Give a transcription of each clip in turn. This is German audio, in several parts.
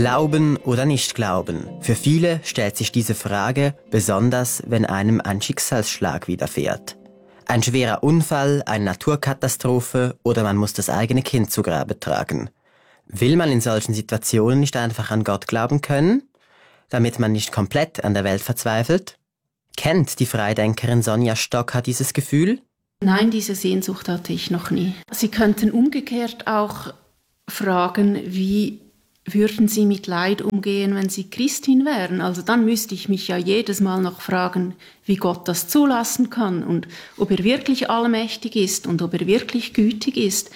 Glauben oder nicht glauben? Für viele stellt sich diese Frage, besonders wenn einem ein Schicksalsschlag widerfährt. Ein schwerer Unfall, eine Naturkatastrophe oder man muss das eigene Kind zu Grabe tragen. Will man in solchen Situationen nicht einfach an Gott glauben können, damit man nicht komplett an der Welt verzweifelt? Kennt die Freidenkerin Sonja Stocker dieses Gefühl? Nein, diese Sehnsucht hatte ich noch nie. Sie könnten umgekehrt auch fragen, wie würden Sie mit Leid umgehen, wenn Sie Christin wären? Also dann müsste ich mich ja jedes Mal noch fragen, wie Gott das zulassen kann und ob er wirklich allmächtig ist und ob er wirklich gütig ist.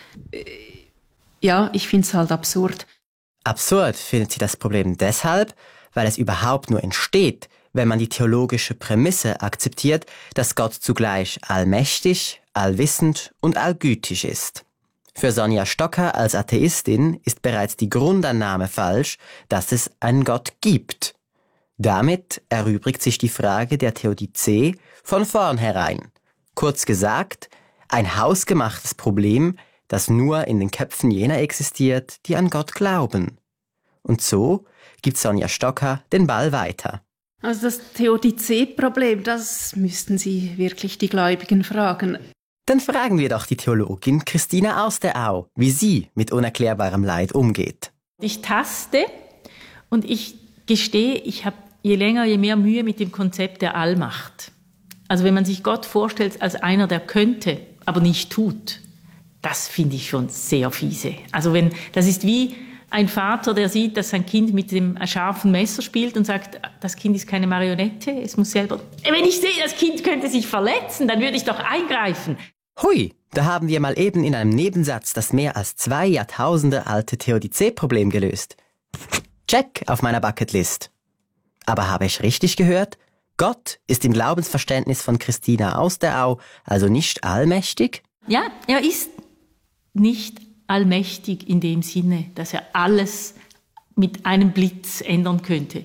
Ja, ich finde es halt absurd. Absurd findet sie das Problem deshalb, weil es überhaupt nur entsteht, wenn man die theologische Prämisse akzeptiert, dass Gott zugleich allmächtig, allwissend und allgütig ist. Für Sonja Stocker als Atheistin ist bereits die Grundannahme falsch, dass es einen Gott gibt. Damit erübrigt sich die Frage der Theodizee von vornherein. Kurz gesagt, ein hausgemachtes Problem, das nur in den Köpfen jener existiert, die an Gott glauben. Und so gibt Sonja Stocker den Ball weiter. Also das Theodizee-Problem, das müssten Sie wirklich die Gläubigen fragen. Dann fragen wir doch die Theologin Christina Austerau, wie sie mit unerklärbarem Leid umgeht. Ich taste und ich gestehe, ich habe je länger, je mehr Mühe mit dem Konzept der Allmacht. Also wenn man sich Gott vorstellt als einer, der könnte, aber nicht tut, das finde ich schon sehr fiese. Also das ist wie ein Vater, der sieht, dass sein Kind mit dem scharfen Messer spielt und sagt, das Kind ist keine Marionette, es muss selber... Wenn ich sehe, das Kind könnte sich verletzen, dann würde ich doch eingreifen. Hui, da haben wir mal eben in einem Nebensatz das mehr als 2 Jahrtausende alte Theodizee-Problem gelöst. Check auf meiner Bucketlist. Aber habe ich richtig gehört? Gott ist im Glaubensverständnis von Christina Austerau also nicht allmächtig? Ja, er ist nicht allmächtig in dem Sinne, dass er alles mit einem Blitz ändern könnte.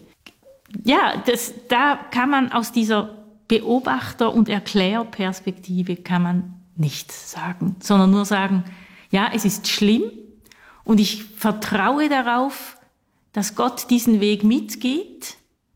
Ja, da kann man aus dieser Beobachter- und Erklärperspektive kann man nichts sagen, sondern nur sagen, ja, es ist schlimm und ich vertraue darauf, dass Gott diesen Weg mitgeht,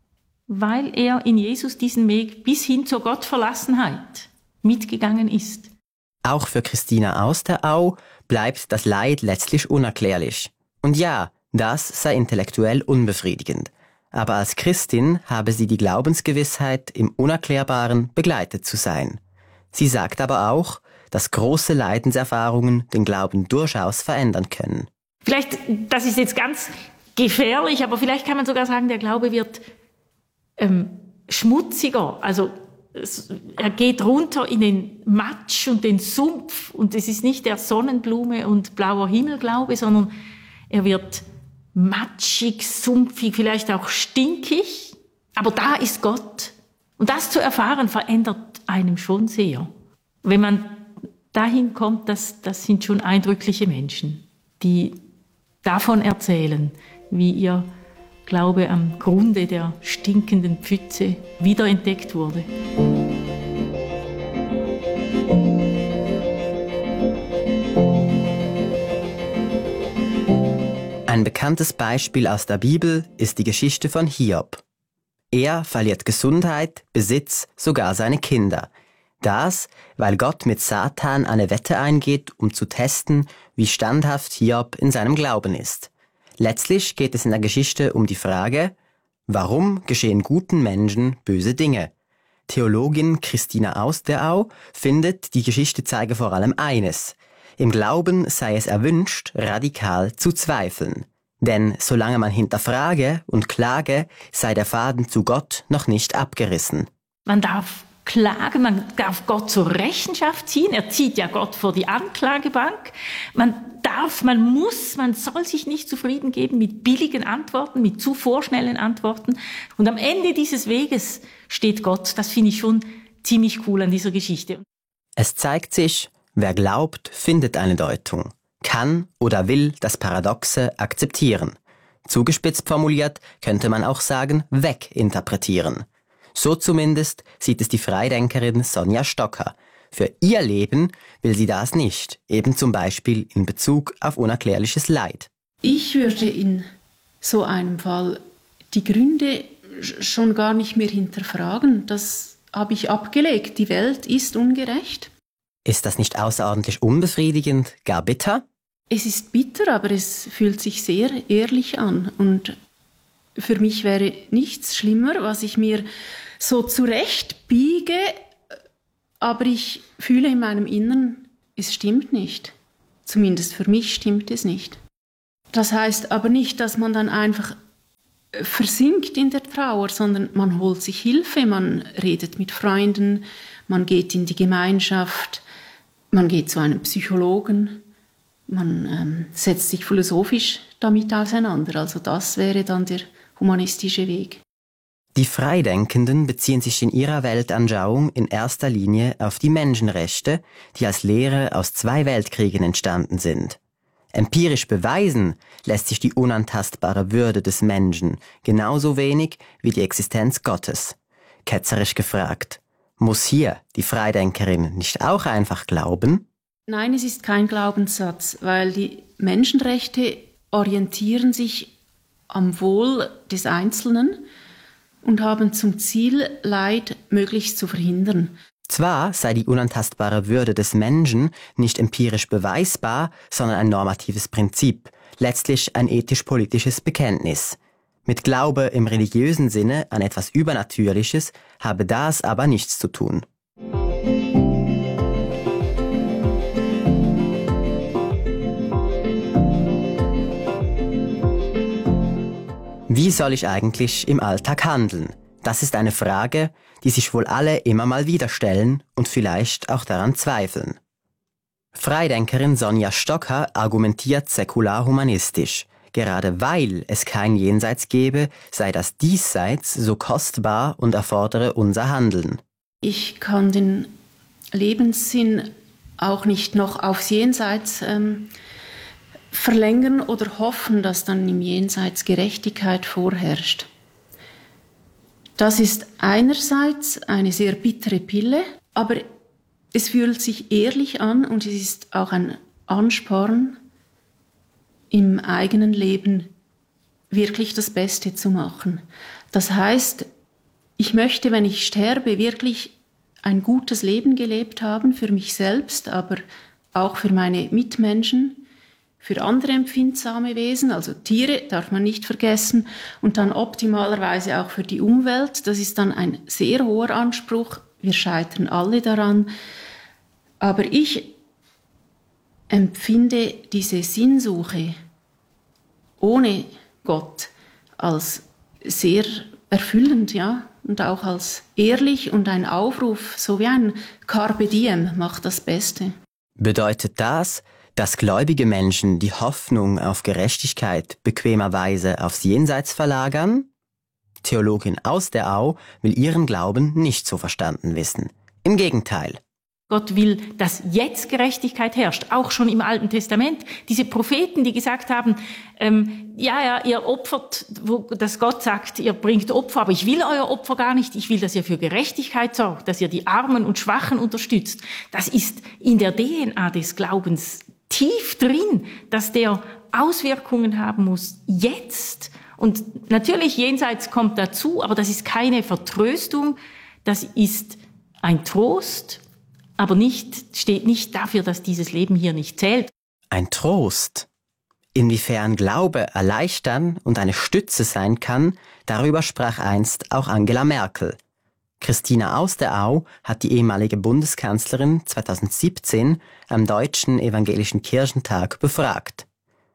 weil er in Jesus diesen Weg bis hin zur Gottverlassenheit mitgegangen ist. Auch für Christina Austerau bleibt das Leid letztlich unerklärlich. Und ja, das sei intellektuell unbefriedigend. Aber als Christin habe sie die Glaubensgewissheit, im Unerklärbaren begleitet zu sein. Sie sagt aber auch, dass große Leidenserfahrungen den Glauben durchaus verändern können. Vielleicht, das ist jetzt ganz gefährlich, aber vielleicht kann man sogar sagen, der Glaube wird schmutziger. Also er geht runter in den Matsch und den Sumpf und es ist nicht der Sonnenblume und blauer Himmelglaube, sondern er wird matschig, sumpfig, vielleicht auch stinkig. Aber da ist Gott. Und das zu erfahren, verändert einem schon sehr. Wenn man dahin kommt, das sind schon eindrückliche Menschen, die davon erzählen, wie ihr Glaube am Grunde der stinkenden Pfütze wiederentdeckt wurde. Ein bekanntes Beispiel aus der Bibel ist die Geschichte von Hiob. Er verliert Gesundheit, Besitz, sogar seine Kinder. Das, weil Gott mit Satan eine Wette eingeht, um zu testen, wie standhaft Hiob in seinem Glauben ist. Letztlich geht es in der Geschichte um die Frage, warum geschehen guten Menschen böse Dinge? Theologin Christina Austerau findet, die Geschichte zeige vor allem eines: Im Glauben sei es erwünscht, radikal zu zweifeln. Denn solange man hinterfrage und klage, sei der Faden zu Gott noch nicht abgerissen. Man darf klagen, man darf Gott zur Rechenschaft ziehen. Er zieht ja Gott vor die Anklagebank. Man soll sich nicht zufrieden geben mit billigen Antworten, mit zu vorschnellen Antworten. Und am Ende dieses Weges steht Gott. Das finde ich schon ziemlich cool an dieser Geschichte. Es zeigt sich, wer glaubt, findet eine Deutung, kann oder will das Paradoxe akzeptieren. Zugespitzt formuliert könnte man auch sagen, weginterpretieren. So zumindest sieht es die Freidenkerin Sonja Stocker. Für ihr Leben will sie das nicht, eben zum Beispiel in Bezug auf unerklärliches Leid. Ich würde in so einem Fall die Gründe schon gar nicht mehr hinterfragen. Das habe ich abgelegt. Die Welt ist ungerecht. Ist das nicht außerordentlich unbefriedigend, gar bitter? Es ist bitter, aber es fühlt sich sehr ehrlich an. Und für mich wäre nichts schlimmer, was ich mir so zurechtbiege, aber ich fühle in meinem Innern, es stimmt nicht. Zumindest für mich stimmt es nicht. Das heißt aber nicht, dass man dann einfach versinkt in der Trauer, sondern man holt sich Hilfe, man redet mit Freunden, man geht in die Gemeinschaft, man geht zu einem Psychologen, man setzt sich philosophisch damit auseinander. Also das wäre dann der humanistische Weg. Die Freidenkenden beziehen sich in ihrer Weltanschauung in erster Linie auf die Menschenrechte, die als Lehre aus 2 Weltkriegen entstanden sind. Empirisch beweisen lässt sich die unantastbare Würde des Menschen genauso wenig wie die Existenz Gottes. Ketzerisch gefragt, muss hier die Freidenkerin nicht auch einfach glauben? Nein, es ist kein Glaubenssatz, weil die Menschenrechte orientieren sich am Wohl des Einzelnen und haben zum Ziel, Leid möglichst zu verhindern. Zwar sei die unantastbare Würde des Menschen nicht empirisch beweisbar, sondern ein normatives Prinzip, letztlich ein ethisch-politisches Bekenntnis. Mit Glaube im religiösen Sinne an etwas Übernatürliches habe das aber nichts zu tun. Wie soll ich eigentlich im Alltag handeln? Das ist eine Frage, die sich wohl alle immer mal wieder stellen und vielleicht auch daran zweifeln. Freidenkerin Sonja Stocker argumentiert säkular-humanistisch. Gerade weil es kein Jenseits gebe, sei das Diesseits so kostbar und erfordere unser Handeln. Ich kann den Lebenssinn auch nicht noch aufs Jenseits verlängern oder hoffen, dass dann im Jenseits Gerechtigkeit vorherrscht. Das ist einerseits eine sehr bittere Pille, aber es fühlt sich ehrlich an und es ist auch ein Ansporn, im eigenen Leben wirklich das Beste zu machen. Das heißt, ich möchte, wenn ich sterbe, wirklich ein gutes Leben gelebt haben für mich selbst, aber auch für meine Mitmenschen, für andere empfindsame Wesen, also Tiere darf man nicht vergessen, und dann optimalerweise auch für die Umwelt. Das ist dann ein sehr hoher Anspruch. Wir scheitern alle daran. Aber ich empfinde diese Sinnsuche ohne Gott als sehr erfüllend, ja, und auch als ehrlich und ein Aufruf, so wie ein Carpe Diem, macht das Beste. Bedeutet das, dass gläubige Menschen die Hoffnung auf Gerechtigkeit bequemerweise aufs Jenseits verlagern? Theologin aus der Au will ihren Glauben nicht so verstanden wissen. Im Gegenteil. Gott will, dass jetzt Gerechtigkeit herrscht, auch schon im Alten Testament. Diese Propheten, die gesagt haben, ihr opfert, dass Gott sagt, ihr bringt Opfer, aber ich will euer Opfer gar nicht. Ich will, dass ihr für Gerechtigkeit sorgt, dass ihr die Armen und Schwachen unterstützt. Das ist in der DNA des Glaubens tief drin, dass der Auswirkungen haben muss, jetzt. Und natürlich, jenseits kommt dazu, aber das ist keine Vertröstung, das ist ein Trost, aber steht nicht dafür, dass dieses Leben hier nicht zählt. Ein Trost. Inwiefern Glaube erleichtern und eine Stütze sein kann, darüber sprach einst auch Angela Merkel. Christina aus der Au hat die ehemalige Bundeskanzlerin 2017 am Deutschen Evangelischen Kirchentag befragt.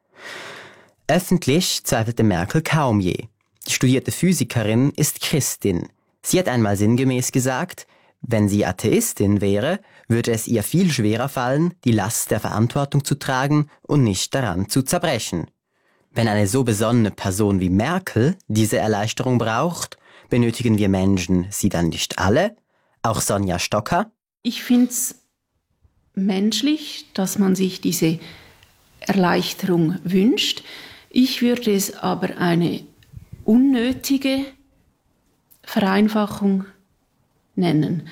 Öffentlich zweifelte Merkel kaum je. Die studierte Physikerin ist Christin. Sie hat einmal sinngemäß gesagt, wenn sie Atheistin wäre, würde es ihr viel schwerer fallen, die Last der Verantwortung zu tragen und nicht daran zu zerbrechen. Wenn eine so besonnene Person wie Merkel diese Erleichterung braucht, benötigen wir Menschen sie dann nicht alle? Auch Sonja Stocker? Ich finde es menschlich, dass man sich diese Erleichterung wünscht. Ich würde es aber eine unnötige Vereinfachung nennen.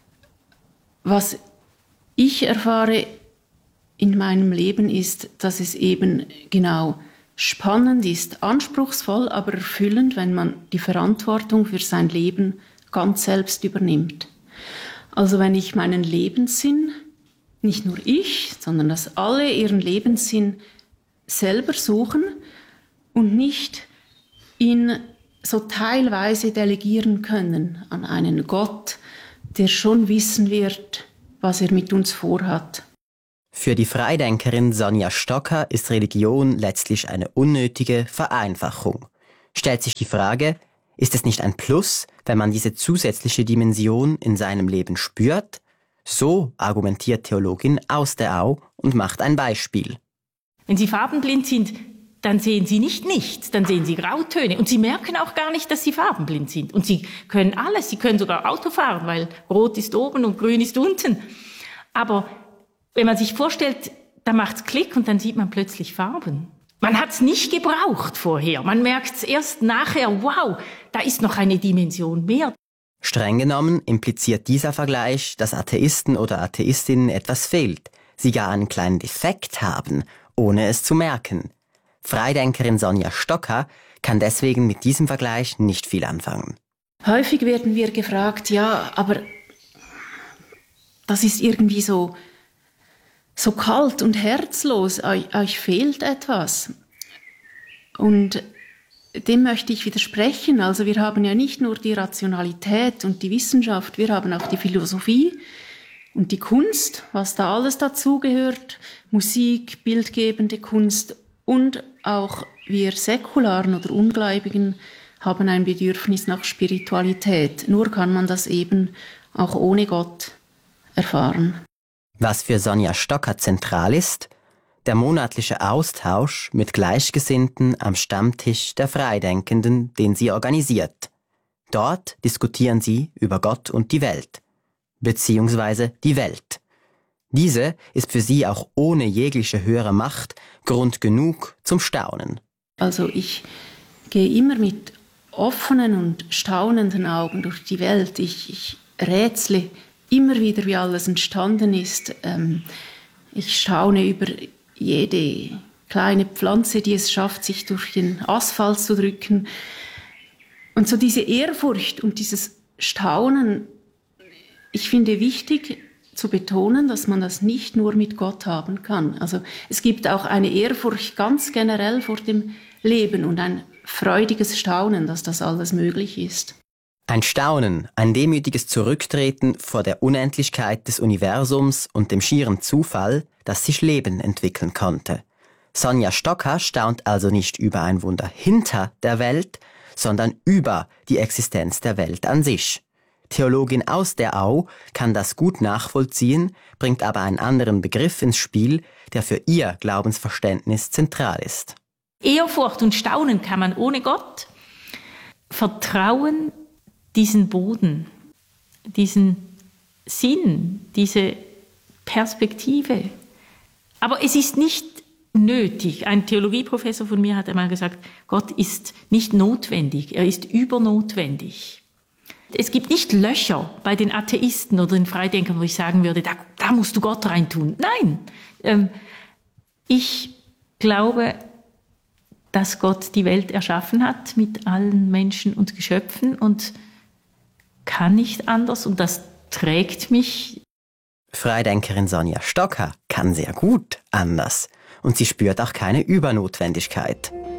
Was ich erfahre in meinem Leben ist, dass es eben genau spannend ist, anspruchsvoll, aber erfüllend, wenn man die Verantwortung für sein Leben ganz selbst übernimmt. Also wenn ich meinen Lebenssinn, nicht nur ich, sondern dass alle ihren Lebenssinn selber suchen und nicht ihn so teilweise delegieren können an einen Gott, der schon wissen wird, was er mit uns vorhat. Für die Freidenkerin Sonja Stocker ist Religion letztlich eine unnötige Vereinfachung. Stellt sich die Frage, ist es nicht ein Plus, wenn man diese zusätzliche Dimension in seinem Leben spürt? So argumentiert Theologin aus der Au und macht ein Beispiel. Wenn Sie farbenblind sind, dann sehen Sie nicht nichts, dann sehen Sie Grautöne. Und Sie merken auch gar nicht, dass Sie farbenblind sind. Und Sie können alles, Sie können sogar Auto fahren, weil Rot ist oben und Grün ist unten. Aber wenn man sich vorstellt, da macht's Klick und dann sieht man plötzlich Farben. Man hat's nicht gebraucht vorher. Man merkt's erst nachher, wow, da ist noch eine Dimension mehr. Streng genommen impliziert dieser Vergleich, dass Atheisten oder Atheistinnen etwas fehlt, sie gar einen kleinen Defekt haben, ohne es zu merken. Freidenkerin Sonja Stocker kann deswegen mit diesem Vergleich nicht viel anfangen. Häufig werden wir gefragt, ja, aber das ist irgendwie so kalt und herzlos, euch fehlt etwas. Und dem möchte ich widersprechen. Also wir haben ja nicht nur die Rationalität und die Wissenschaft, wir haben auch die Philosophie und die Kunst, was da alles dazugehört, Musik, bildgebende Kunst und auch wir Säkularen oder Ungläubigen haben ein Bedürfnis nach Spiritualität. Nur kann man das eben auch ohne Gott erfahren. Was für Sonja Stocker zentral ist, der monatliche Austausch mit Gleichgesinnten am Stammtisch der Freidenkenden, den sie organisiert. Dort diskutieren sie über Gott und die Welt, beziehungsweise die Welt. Diese ist für sie auch ohne jegliche höhere Macht Grund genug zum Staunen. Also ich gehe immer mit offenen und staunenden Augen durch die Welt. Ich rätsle immer wieder, wie alles entstanden ist. Ich staune über jede kleine Pflanze, die es schafft, sich durch den Asphalt zu drücken. Und so diese Ehrfurcht und dieses Staunen, ich finde wichtig zu betonen, dass man das nicht nur mit Gott haben kann. Also es gibt auch eine Ehrfurcht ganz generell vor dem Leben und ein freudiges Staunen, dass das alles möglich ist. Ein Staunen, ein demütiges Zurücktreten vor der Unendlichkeit des Universums und dem schieren Zufall, dass sich Leben entwickeln konnte. Sonja Stocker staunt also nicht über ein Wunder hinter der Welt, sondern über die Existenz der Welt an sich. Theologin aus der Au kann das gut nachvollziehen, bringt aber einen anderen Begriff ins Spiel, der für ihr Glaubensverständnis zentral ist. Ehrfurcht und Staunen kann man ohne Gott. Vertrauen diesen Boden, diesen Sinn, diese Perspektive. Aber es ist nicht nötig. Ein Theologieprofessor von mir hat einmal gesagt, Gott ist nicht notwendig, er ist übernotwendig. Es gibt nicht Löcher bei den Atheisten oder den Freidenkern, wo ich sagen würde, da musst du Gott reintun. Nein, ich glaube, dass Gott die Welt erschaffen hat mit allen Menschen und Geschöpfen und kann nicht anders und das trägt mich. Freidenkerin Sonja Stocker kann sehr gut anders und sie spürt auch keine Übernotwendigkeit.